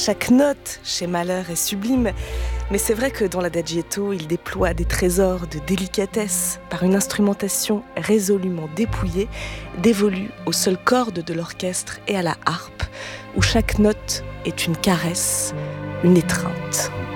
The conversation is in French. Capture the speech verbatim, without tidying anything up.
Chaque note chez Mahler est sublime, mais c'est vrai que dans l'Adagietto, il déploie des trésors de délicatesse par une instrumentation résolument dépouillée, dévolue aux seules cordes de l'orchestre et à la harpe, où chaque note est une caresse, une étreinte.